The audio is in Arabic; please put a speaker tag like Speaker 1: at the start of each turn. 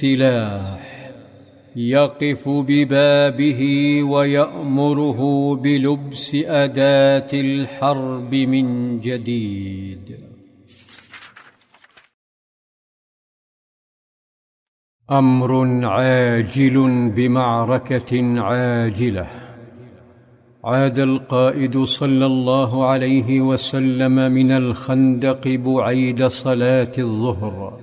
Speaker 1: سلاح يقف ببابه ويأمره بلبس أداة الحرب من جديد. أمر عاجل بمعركة عاجلة. عاد القائد صلى الله عليه وسلم من الخندق بعيد صلاة الظهر،